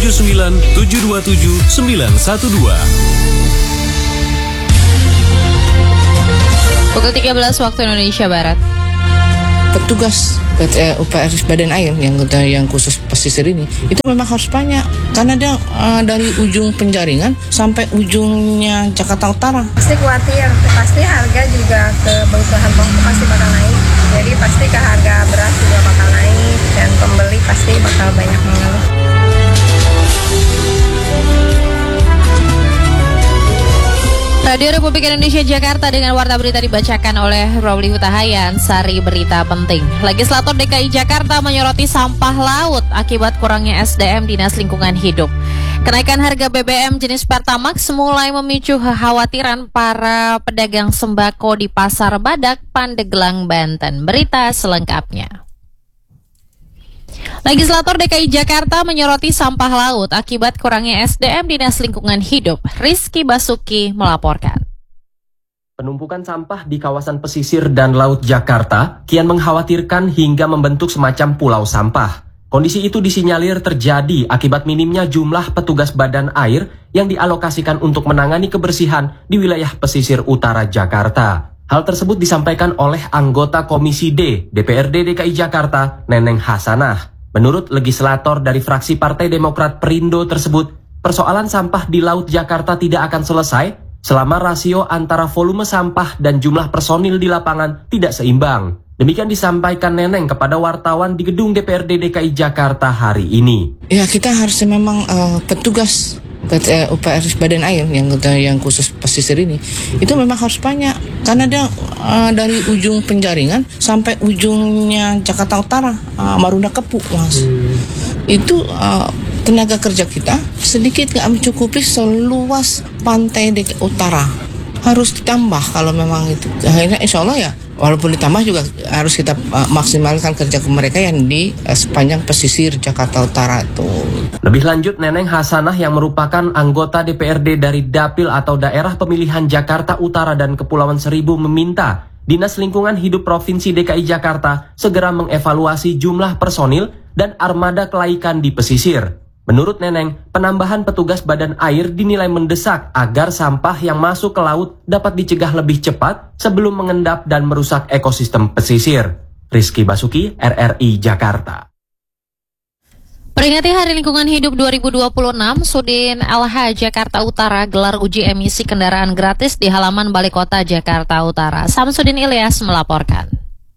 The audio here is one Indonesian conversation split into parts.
0977277912. Pukul 13 waktu Indonesia Barat. Petugas UPR Badan Air yang khusus pesisir ini itu memang harus banyak karena dia dari ujung penjaringan sampai ujungnya Jakarta Utara. Pasti khawatir, pasti harga juga kebutuhan pokok pasti bakal naik. Jadi pasti ke harga beras juga bakal naik dan pembeli pasti bakal banyak mengeluh. Radio Republik Indonesia Jakarta dengan warta berita dibacakan oleh Robli Hutahayan. Sari berita penting. Legislator DKI Jakarta menyoroti sampah laut akibat kurangnya SDM Dinas Lingkungan Hidup. Kenaikan harga BBM jenis Pertamax mulai memicu kekhawatiran para pedagang sembako di Pasar Badak, Pandeglang, Banten. Berita selengkapnya. Legislator DKI Jakarta menyoroti sampah laut akibat kurangnya SDM Dinas Lingkungan Hidup. Rizky Basuki melaporkan. Penumpukan sampah di kawasan pesisir dan laut Jakarta kian mengkhawatirkan hingga membentuk semacam pulau sampah. Kondisi itu disinyalir terjadi akibat minimnya jumlah petugas badan air yang dialokasikan untuk menangani kebersihan di wilayah pesisir utara Jakarta. Hal tersebut disampaikan oleh anggota Komisi D DPRD DKI Jakarta, Neneng Hasanah. Menurut legislator dari fraksi Partai Demokrat Perindo tersebut, persoalan sampah di Laut Jakarta tidak akan selesai selama rasio antara volume sampah dan jumlah personil di lapangan tidak seimbang. Demikian disampaikan Neneng kepada wartawan di gedung DPRD DKI Jakarta hari ini. Ya, kita harusnya memang petugas UPR Badan Air yang khusus pesisir ini itu memang harus banyak karena dia dari ujung penjaringan sampai ujungnya Jakarta Utara, Marunda Kepu, Mas. Itu tenaga kerja kita sedikit nggak mencukupi seluas pantai Utara. Harus ditambah kalau memang itu. Akhirnya insya Allah ya, walaupun ditambah juga harus kita maksimalkan kerja mereka yang di sepanjang pesisir Jakarta Utara itu. Lebih lanjut, Neneng Hasanah yang merupakan anggota DPRD dari Dapil atau Daerah Pemilihan Jakarta Utara dan Kepulauan Seribu meminta Dinas Lingkungan Hidup Provinsi DKI Jakarta segera mengevaluasi jumlah personil dan armada kelaikan di pesisir. Menurut Neneng, penambahan petugas badan air dinilai mendesak agar sampah yang masuk ke laut dapat dicegah lebih cepat sebelum mengendap dan merusak ekosistem pesisir. Rizky Basuki, RRI Jakarta. Peringati Hari Lingkungan Hidup 2026, Sudin LH Jakarta Utara gelar uji emisi kendaraan gratis di halaman Balai Kota Jakarta Utara. Samsudin Ilyas melaporkan.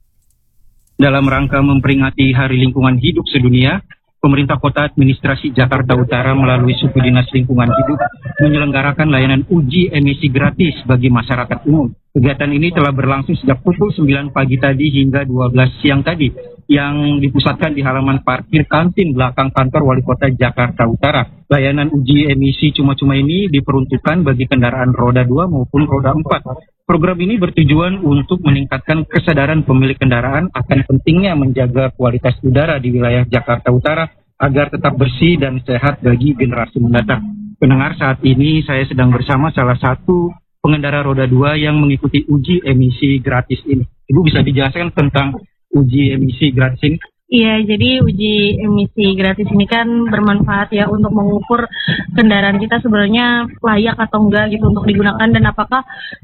Dalam rangka memperingati Hari Lingkungan Hidup Sedunia, Pemerintah Kota Administrasi Jakarta Utara melalui Suku Dinas Lingkungan Hidup menyelenggarakan layanan uji emisi gratis bagi masyarakat umum. Kegiatan ini telah berlangsung sejak pukul 9 pagi tadi hingga 12 siang tadi, yang dipusatkan di halaman parkir kantin belakang kantor Wali Kota Jakarta Utara. Layanan uji emisi cuma-cuma ini diperuntukkan bagi kendaraan roda 2 maupun roda 4. Program ini bertujuan untuk meningkatkan kesadaran pemilik kendaraan akan pentingnya menjaga kualitas udara di wilayah Jakarta Utara agar tetap bersih dan sehat bagi generasi mendatang. Pendengar, saat ini saya sedang bersama salah satu pengendara roda 2 yang mengikuti uji emisi gratis ini. Ibu bisa dijelaskan tentang uji emisi gratis ini? Iya, jadi uji emisi gratis ini kan bermanfaat ya untuk mengukur kendaraan kita sebenarnya layak atau enggak gitu untuk digunakan dan apakah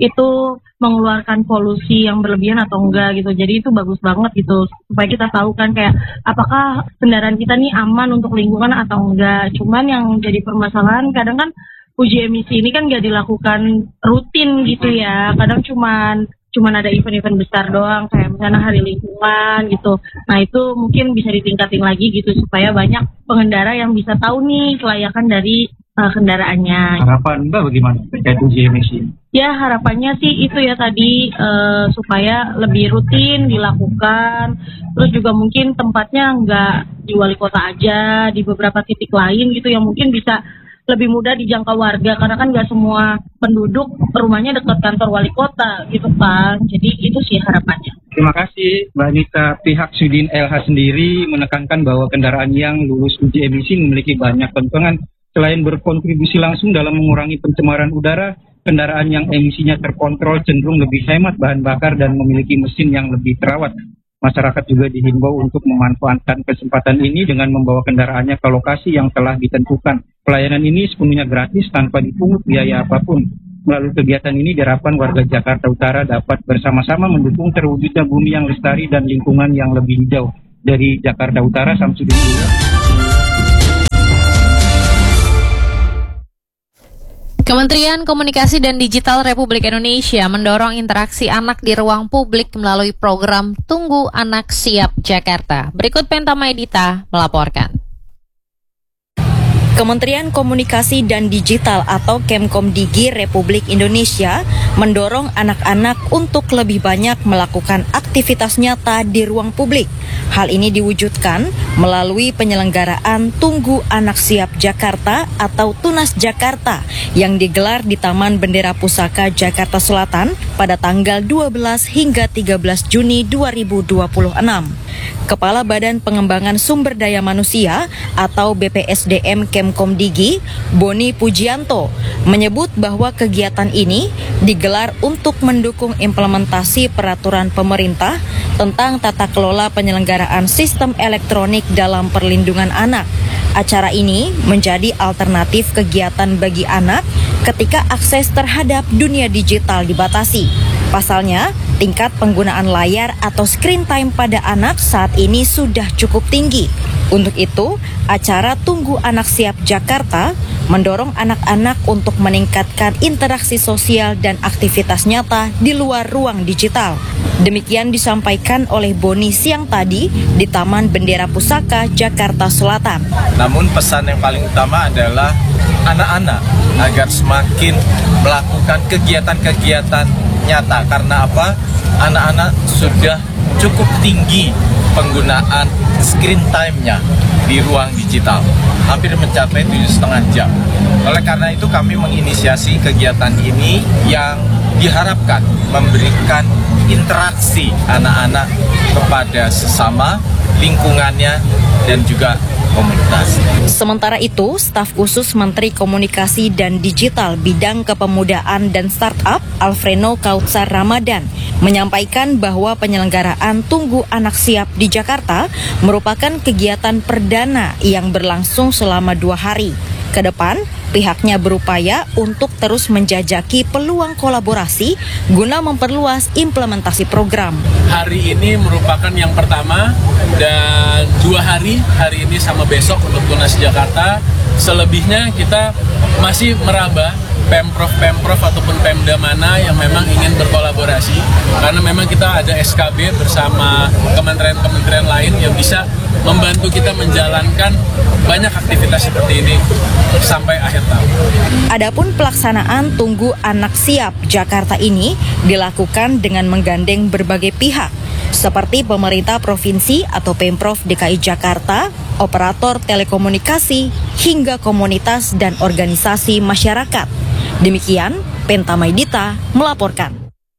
itu mengeluarkan polusi yang berlebihan atau enggak gitu. Jadi itu bagus banget gitu supaya kita tahu kan kayak apakah kendaraan kita nih aman untuk lingkungan atau enggak. Cuman yang jadi permasalahan kadang kan uji emisi ini kan nggak dilakukan rutin gitu ya. Kadang cuman ada event-event besar doang kayak misalnya Hari Lingkungan gitu. Nah itu mungkin bisa ditingkatin lagi gitu supaya banyak pengendara yang bisa tahu nih kelayakan dari kendaraannya. Harapan Mbak bagaimana terkait uji emisi? Ya harapannya sih itu ya tadi supaya lebih rutin dilakukan. Terus juga mungkin tempatnya nggak di Wali Kota aja, di beberapa titik lain gitu yang mungkin bisa lebih mudah dijangkau warga karena kan nggak semua penduduk rumahnya dekat kantor wali kota gitu kan. Jadi itu sih harapannya. Terima kasih Mbak Anita. Pihak Sudin LH sendiri menekankan bahwa kendaraan yang lulus uji emisi memiliki banyak keuntungan. Selain berkontribusi langsung dalam mengurangi pencemaran udara, kendaraan yang emisinya terkontrol cenderung lebih hemat bahan bakar dan memiliki mesin yang lebih terawat. Masyarakat juga dihimbau untuk memanfaatkan kesempatan ini dengan membawa kendaraannya ke lokasi yang telah ditentukan. Pelayanan ini sepenuhnya gratis tanpa dipungut biaya apapun. Melalui kegiatan ini diharapkan warga Jakarta Utara dapat bersama-sama mendukung terwujudnya bumi yang lestari dan lingkungan yang lebih hijau. Dari Jakarta Utara, Samsudin. Kementerian Komunikasi dan Digital Republik Indonesia mendorong interaksi anak di ruang publik melalui program Tunggu Anak Siap Jakarta. Berikut Penta Maedita melaporkan. Kementerian Komunikasi dan Digital atau Kemkomdigi Republik Indonesia mendorong anak-anak untuk lebih banyak melakukan aktivitas nyata di ruang publik. Hal ini diwujudkan melalui penyelenggaraan Tunggu Anak Siap Jakarta atau Tunas Jakarta yang digelar di Taman Bendera Pusaka Jakarta Selatan pada tanggal 12 hingga 13 Juni 2026. Kepala Badan Pengembangan Sumber Daya Manusia atau BPSDM Kemkomdigi, Boni Pujianto, menyebut bahwa kegiatan ini digelar untuk mendukung implementasi peraturan pemerintah tentang tata kelola penyelenggaraan sistem elektronik dalam perlindungan anak. Acara ini menjadi alternatif kegiatan bagi anak ketika akses terhadap dunia digital dibatasi. Pasalnya, tingkat penggunaan layar atau screen time pada anak saat ini sudah cukup tinggi. Untuk itu, acara Tunggu Anak Siap Jakarta mendorong anak-anak untuk meningkatkan interaksi sosial dan aktivitas nyata di luar ruang digital. Demikian disampaikan oleh Boni siang tadi di Taman Bendera Pusaka Jakarta Selatan. Namun pesan yang paling utama adalah anak-anak agar semakin melakukan kegiatan-kegiatan nyata. Karena apa? Anak-anak sudah cukup tinggi penggunaan screen time-nya di ruang digital, hampir mencapai 7,5 jam. Oleh karena itu kami menginisiasi kegiatan ini yang diharapkan memberikan interaksi anak-anak kepada sesama, lingkungannya, dan juga komunitas. Sementara itu, staf khusus Menteri Komunikasi dan Digital Bidang Kepemudaan dan Startup, Alfreno Kautsar Ramadan, menyampaikan bahwa penyelenggaraan Tunggu Anak Siap di Jakarta merupakan kegiatan perdana yang berlangsung selama 2 hari. Kedepan, pihaknya berupaya untuk terus menjajaki peluang kolaborasi guna memperluas implementasi program. Hari ini merupakan yang pertama dan 2 hari ini sama besok untuk Tunas Jakarta. Selebihnya kita masih meraba Pemprov ataupun Pemda mana yang memang ingin berkolaborasi, karena memang kita ada SKB bersama kementerian-kementerian lain yang bisa membantu kita menjalankan banyak aktivitas seperti ini sampai akhir tahun. Adapun pelaksanaan Tunggu Anak Siap Jakarta ini dilakukan dengan menggandeng berbagai pihak seperti pemerintah provinsi atau Pemprov DKI Jakarta, operator telekomunikasi, hingga komunitas dan organisasi masyarakat. Demikian, Penta Maedita melaporkan.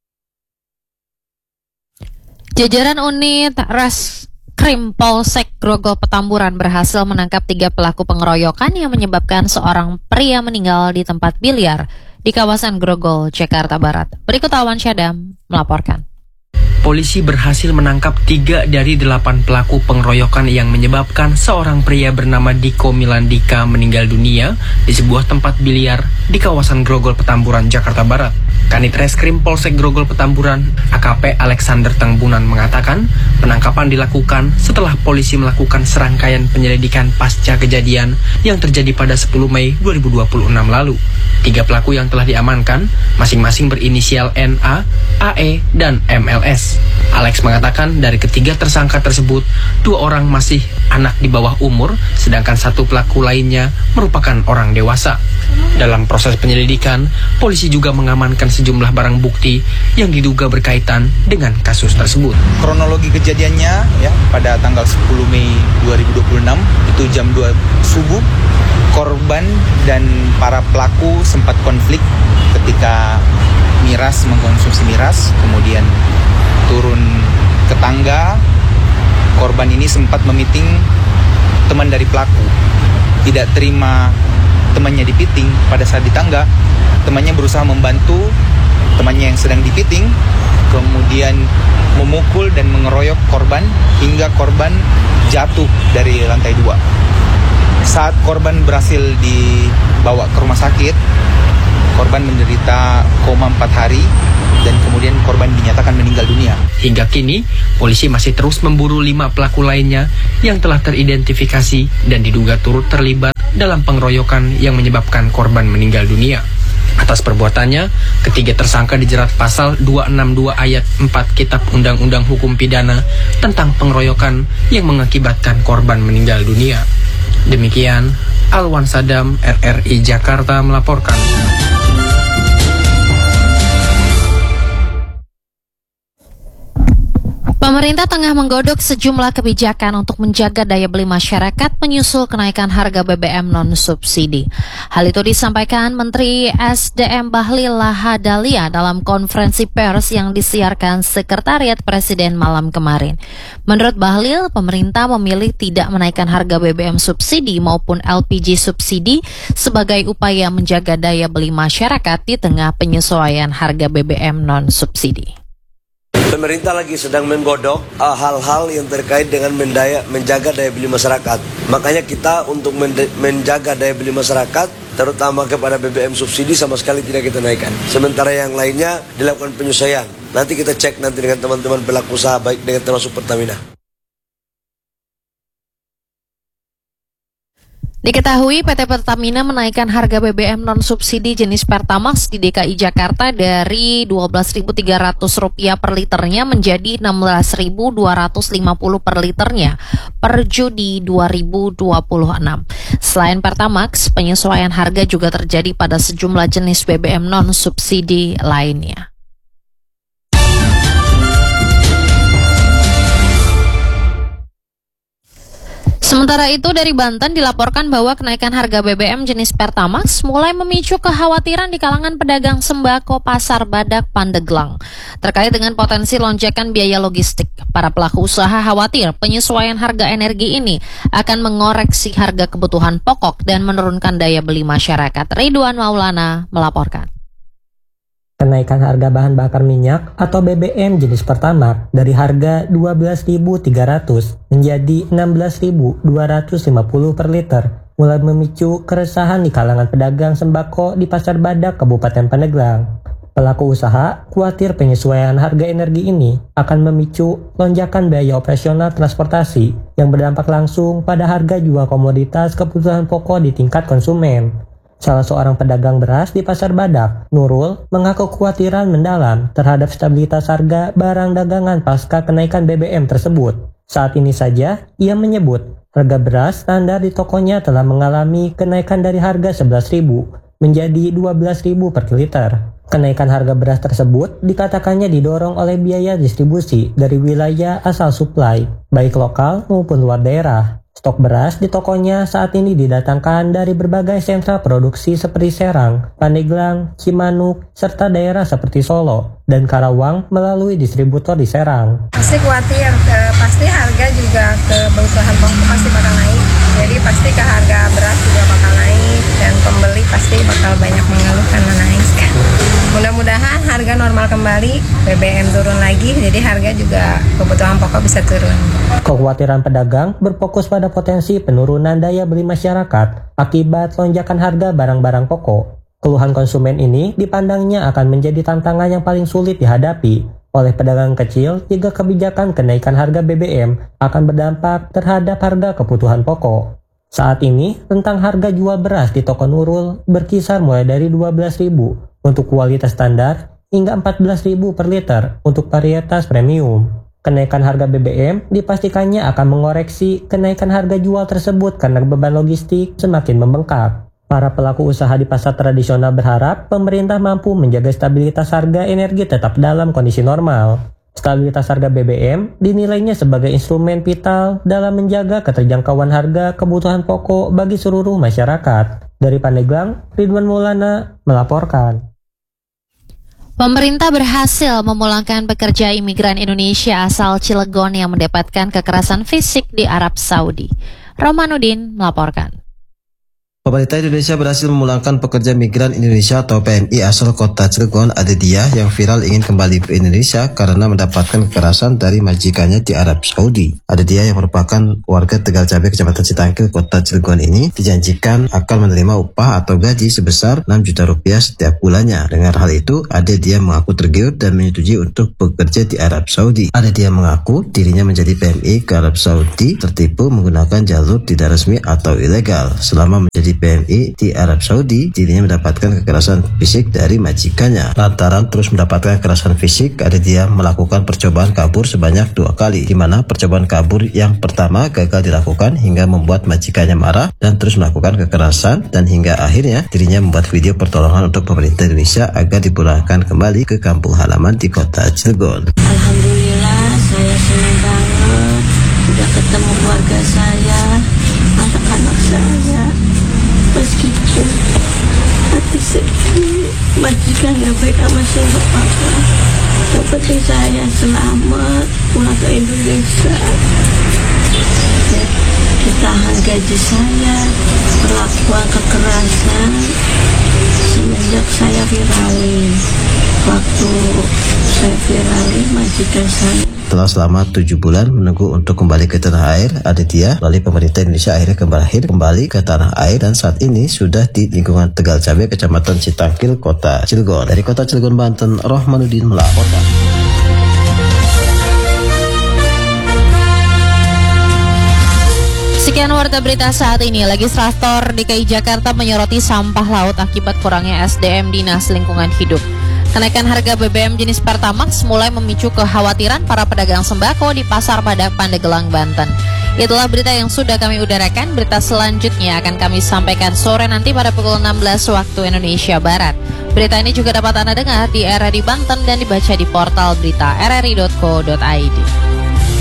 Jajaran unit Reskrim Polsek Grogol Petamburan berhasil menangkap 3 pelaku pengeroyokan yang menyebabkan seorang pria meninggal di tempat biliar di kawasan Grogol, Jakarta Barat. Berikut Awan Syadam melaporkan. Polisi berhasil menangkap 3 dari 8 pelaku pengeroyokan yang menyebabkan seorang pria bernama Diko Milandika meninggal dunia di sebuah tempat biliar di kawasan Grogol Petamburan, Jakarta Barat. Kanit Reskrim Polsek Grogol Petamburan, AKP Alexander Tangbunan mengatakan penangkapan dilakukan setelah polisi melakukan serangkaian penyelidikan pasca kejadian yang terjadi pada 10 Mei 2026 lalu. 3 pelaku yang telah diamankan masing-masing berinisial NA, AE, dan MLS. Alex mengatakan dari ketiga tersangka tersebut, 2 orang masih anak di bawah umur, sedangkan 1 pelaku lainnya merupakan orang dewasa. Dalam proses penyelidikan, polisi juga mengamankan sejumlah barang bukti yang diduga berkaitan dengan kasus tersebut. Kronologi kejadiannya ya pada tanggal 10 Mei 2026 itu jam 2 subuh, korban dan para pelaku sempat konflik ketika mengkonsumsi miras, kemudian turun ke tangga. Korban ini sempat memiting teman dari pelaku, tidak terima temannya dipiting. Pada saat di tangga, temannya berusaha membantu temannya yang sedang dipiting, kemudian memukul dan mengeroyok korban hingga korban jatuh dari lantai 2. Saat korban berhasil dibawa ke rumah sakit, korban menderita koma 4 hari dan kemudian korban dinyatakan meninggal dunia. Hingga kini, polisi masih terus memburu 5 pelaku lainnya yang telah teridentifikasi dan diduga turut terlibat dalam pengeroyokan yang menyebabkan korban meninggal dunia. Atas perbuatannya, ketiga tersangka dijerat pasal 262 ayat 4 Kitab Undang-Undang Hukum Pidana tentang pengeroyokan yang mengakibatkan korban meninggal dunia. Demikian, Alwan Sadam, RRI Jakarta melaporkan. Pemerintah tengah menggodok sejumlah kebijakan untuk menjaga daya beli masyarakat menyusul kenaikan harga BBM non-subsidi. Hal itu disampaikan Menteri SDM Bahlil Lahadalia dalam konferensi pers yang disiarkan Sekretariat Presiden malam kemarin. Menurut Bahlil, pemerintah memilih tidak menaikkan harga BBM subsidi maupun LPG subsidi sebagai upaya menjaga daya beli masyarakat di tengah penyesuaian harga BBM non-subsidi. Pemerintah lagi sedang menggodok hal-hal yang terkait dengan menjaga daya beli masyarakat. Makanya kita untuk menjaga daya beli masyarakat, terutama kepada BBM subsidi sama sekali tidak kita naikkan. Sementara yang lainnya dilakukan penyesuaian. Nanti kita cek nanti dengan teman-teman pelaku usaha baik dengan termasuk Pertamina. Diketahui PT Pertamina menaikkan harga BBM non-subsidi jenis Pertamax di DKI Jakarta dari Rp12.300 per liternya menjadi Rp16.250 per liternya per Juni 2026. Selain Pertamax, penyesuaian harga juga terjadi pada sejumlah jenis BBM non-subsidi lainnya. Sementara itu dari Banten dilaporkan bahwa kenaikan harga BBM jenis Pertamax mulai memicu kekhawatiran di kalangan pedagang sembako Pasar Badak Pandeglang. Terkait dengan potensi lonjakan biaya logistik, para pelaku usaha khawatir penyesuaian harga energi ini akan mengoreksi harga kebutuhan pokok dan menurunkan daya beli masyarakat. Ridwan Maulana melaporkan. Kenaikan harga bahan bakar minyak atau BBM jenis Pertamax dari harga Rp12.300 menjadi Rp16.250 per liter mulai memicu keresahan di kalangan pedagang sembako di Pasar Badak, Kabupaten Pandeglang. Pelaku usaha khawatir penyesuaian harga energi ini akan memicu lonjakan biaya operasional transportasi yang berdampak langsung pada harga jual komoditas kebutuhan pokok di tingkat konsumen. Salah seorang pedagang beras di Pasar Badak, Nurul, mengaku kekhawatiran mendalam terhadap stabilitas harga barang dagangan pasca kenaikan BBM tersebut. Saat ini saja, ia menyebut harga beras standar di tokonya telah mengalami kenaikan dari harga Rp11.000 menjadi Rp12.000 per liter. Kenaikan harga beras tersebut dikatakannya didorong oleh biaya distribusi dari wilayah asal suplai, baik lokal maupun luar daerah. Stok beras di tokonya saat ini didatangkan dari berbagai sentra produksi seperti Serang, Pandeglang, Cimanuk, serta daerah seperti Solo dan Karawang melalui distributor di Serang. Pasti khawatir, pasti harga juga kebutuhan pokok pasti bakal naik. Jadi pasti ke harga beras juga bakal naik dan pembeli pasti bakal banyak mengeluh karena naik. Mudah-mudahan harga normal kembali, BBM turun lagi, jadi harga juga kebutuhan pokok bisa turun. Kekhawatiran pedagang berfokus pada potensi penurunan daya beli masyarakat akibat lonjakan harga barang-barang pokok. Keluhan konsumen ini dipandangnya akan menjadi tantangan yang paling sulit dihadapi oleh pedagang kecil jika kebijakan kenaikan harga BBM akan berdampak terhadap harga kebutuhan pokok. Saat ini, rentang harga jual beras di toko Nurul berkisar mulai dari Rp12.000 untuk kualitas standar hingga Rp14.000 per liter untuk varietas premium. Kenaikan harga BBM dipastikannya akan mengoreksi kenaikan harga jual tersebut karena beban logistik semakin membengkak. Para pelaku usaha di pasar tradisional berharap pemerintah mampu menjaga stabilitas harga energi tetap dalam kondisi normal. Stabilitas harga BBM dinilainya sebagai instrumen vital dalam menjaga keterjangkauan harga kebutuhan pokok bagi seluruh masyarakat. Dari Pandeglang, Ridwan Maulana melaporkan. Pemerintah berhasil memulangkan pekerja imigran Indonesia asal Cilegon yang mendapatkan kekerasan fisik di Arab Saudi. Romanudin melaporkan. Pemerintah Indonesia berhasil memulangkan pekerja migran Indonesia atau PMI asal kota Cilegon, Adedia, yang viral ingin kembali ke Indonesia karena mendapatkan kekerasan dari majikannya di Arab Saudi. Adedia yang merupakan warga Tegal Cabe, Kecamatan Citangkil, kota Cilegon ini dijanjikan akan menerima upah atau gaji sebesar 6 juta rupiah setiap bulannya. Dengan hal itu, Adedia mengaku tergiur dan menyetujui untuk bekerja di Arab Saudi. Adedia mengaku dirinya menjadi PMI ke Arab Saudi tertipu menggunakan jalur tidak resmi atau ilegal. Selama menjadi PMI di Arab Saudi, dirinya mendapatkan kekerasan fisik dari majikannya. Lantaran terus mendapatkan kekerasan fisik, Adedia melakukan percobaan kabur sebanyak 2 kali, di mana percobaan kabur yang pertama gagal dilakukan hingga membuat majikannya marah dan terus melakukan kekerasan, dan hingga akhirnya dirinya membuat video pertolongan untuk pemerintah Indonesia agar dipulangkan kembali ke kampung halaman di kota Cilegon. Alhamdulillah, saya senang banget udah ketemu keluarga saya, anak-anak saya. Meskipun hati sedih, majikan gak baik sama saya, gak apa-apa. Yang penting saya selamat pulang ke Indonesia. Ditahan gaji saya, perlakuan kekerasan semenjak saya viralin. Waktu saya viralin, majikan saya. Setelah selama 7 bulan menunggu untuk kembali ke tanah air, Adedia melalui pemerintah Indonesia akhirnya kembali ke tanah air dan saat ini sudah di lingkungan Tegal Cabe, Kecamatan Citangkil, kota Cilegon. Dari kota Cilegon, Banten, Rohmanuddin melaporkan. Sekian warta berita saat ini. Legislator DKI Jakarta menyoroti sampah laut akibat kurangnya SDM Dinas Lingkungan Hidup. Kenaikan harga BBM jenis Pertamax mulai memicu kekhawatiran para pedagang sembako di Pasar Padak, Pandeglang, Banten. Itulah berita yang sudah kami udarakan. Berita selanjutnya akan kami sampaikan sore nanti pada pukul 16 waktu Indonesia Barat. Berita ini juga dapat Anda dengar di RRI Banten dan dibaca di portal berita rri.co.id.